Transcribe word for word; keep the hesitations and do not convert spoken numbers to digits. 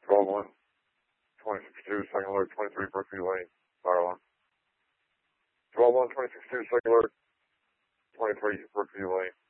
twelve one, twenty sixty-two, second alert, twenty-three, Brookview Lane, fire alarm. twelve one, twenty sixty-two, second alert, twenty-three, Brookview Lane.